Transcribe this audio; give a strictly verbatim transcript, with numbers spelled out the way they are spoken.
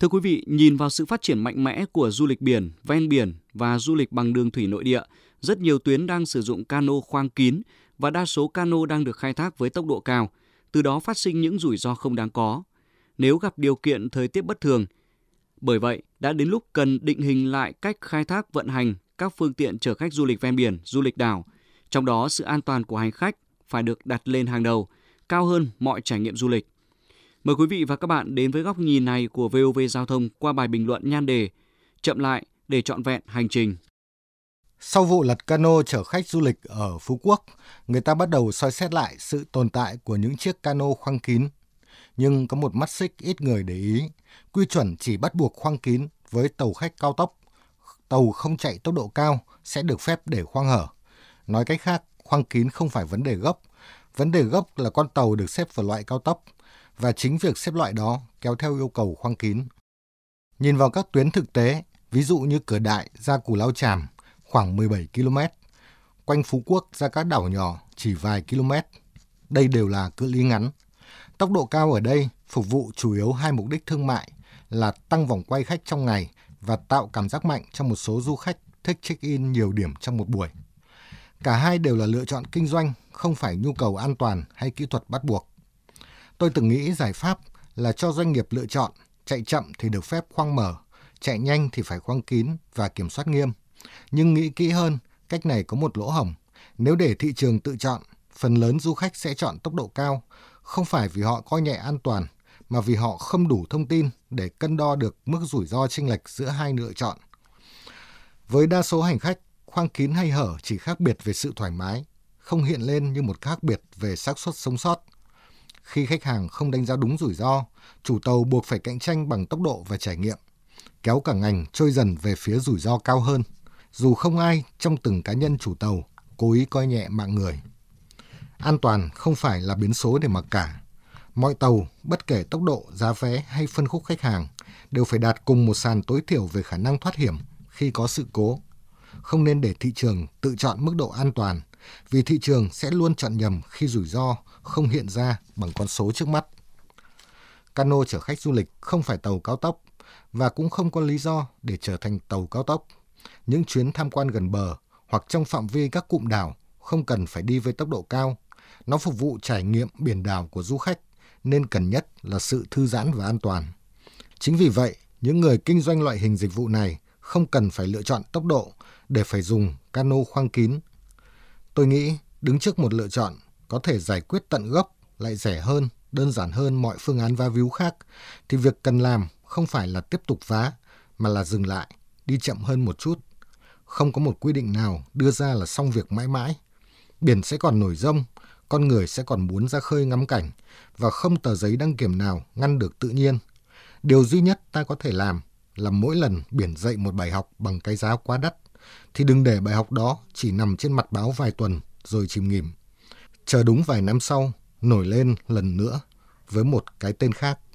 Thưa quý vị, nhìn vào sự phát triển mạnh mẽ của du lịch biển, ven biển và du lịch bằng đường thủy nội địa, rất nhiều tuyến đang sử dụng cano khoang kín và đa số cano đang được khai thác với tốc độ cao, từ đó phát sinh những rủi ro không đáng có nếu gặp điều kiện thời tiết bất thường. Bởi vậy, đã đến lúc cần định hình lại cách khai thác vận hành các phương tiện chở khách du lịch ven biển, du lịch đảo. Trong đó, sự an toàn của hành khách phải được đặt lên hàng đầu, cao hơn mọi trải nghiệm du lịch. Mời quý vị và các bạn đến với góc nhìn này của vê o vê Giao thông qua bài bình luận nhan đề Chậm lại để trọn vẹn hành trình. Sau vụ lật cano chở khách du lịch ở Phú Quốc, người ta bắt đầu soi xét lại sự tồn tại của những chiếc cano khoang kín. Nhưng có một mắt xích ít người để ý, quy chuẩn chỉ bắt buộc khoang kín với tàu khách cao tốc. Tàu không chạy tốc độ cao sẽ được phép để khoang hở. Nói cách khác, khoang kín không phải vấn đề gốc. Vấn đề gốc là con tàu được xếp vào loại cao tốc, và chính việc xếp loại đó kéo theo yêu cầu khoang kín. Nhìn vào các tuyến thực tế, ví dụ như Cửa Đại ra Cù Lao Chàm khoảng mười bảy ki lô mét, quanh Phú Quốc ra các đảo nhỏ chỉ vài km. Đây đều là cự ly ngắn. Tốc độ cao ở đây phục vụ chủ yếu hai mục đích thương mại là tăng vòng quay khách trong ngày và tạo cảm giác mạnh cho một số du khách thích check-in nhiều điểm trong một buổi. Cả hai đều là lựa chọn kinh doanh, không phải nhu cầu an toàn hay kỹ thuật bắt buộc. Tôi từng nghĩ giải pháp là cho doanh nghiệp lựa chọn, chạy chậm thì được phép khoang mở, chạy nhanh thì phải khoang kín và kiểm soát nghiêm. Nhưng nghĩ kỹ hơn, cách này có một lỗ hổng. Nếu để thị trường tự chọn, phần lớn du khách sẽ chọn tốc độ cao, không phải vì họ coi nhẹ an toàn, mà vì họ không đủ thông tin để cân đo được mức rủi ro chênh lệch giữa hai lựa chọn. Với đa số hành khách, khoang kín hay hở chỉ khác biệt về sự thoải mái, không hiện lên như một khác biệt về xác suất sống sót. Khi khách hàng không đánh giá đúng rủi ro, chủ tàu buộc phải cạnh tranh bằng tốc độ và trải nghiệm, kéo cả ngành trôi dần về phía rủi ro cao hơn, dù không ai trong từng cá nhân chủ tàu cố ý coi nhẹ mạng người. An toàn không phải là biến số để mặc cả. Mọi tàu, bất kể tốc độ, giá vé hay phân khúc khách hàng, đều phải đạt cùng một sàn tối thiểu về khả năng thoát hiểm khi có sự cố. Không nên để thị trường tự chọn mức độ an toàn, vì thị trường sẽ luôn chọn nhầm khi rủi ro không hiện ra bằng con số trước mắt. Cano chở khách du lịch không phải tàu cao tốc và cũng không có lý do để trở thành tàu cao tốc. Những chuyến tham quan gần bờ hoặc trong phạm vi các cụm đảo không cần phải đi với tốc độ cao. Nó phục vụ trải nghiệm biển đảo của du khách, nên cần nhất là sự thư giãn và an toàn. Chính vì vậy, những người kinh doanh loại hình dịch vụ này không cần phải lựa chọn tốc độ để phải dùng cano khoang kín. Tôi nghĩ đứng trước một lựa chọn có thể giải quyết tận gốc lại rẻ hơn, đơn giản hơn mọi phương án vá víu khác, thì việc cần làm không phải là tiếp tục vá, mà là dừng lại, đi chậm hơn một chút. Không có một quy định nào đưa ra là xong việc mãi mãi. Biển sẽ còn nổi giông, con người sẽ còn muốn ra khơi ngắm cảnh, và không tờ giấy đăng kiểm nào ngăn được tự nhiên. Điều duy nhất ta có thể làm là mỗi lần biển dạy một bài học bằng cái giá quá đắt, thì đừng để bài học đó chỉ nằm trên mặt báo vài tuần rồi chìm nghỉm. Chờ đúng vài năm sau, nổi lên lần nữa với một cái tên khác.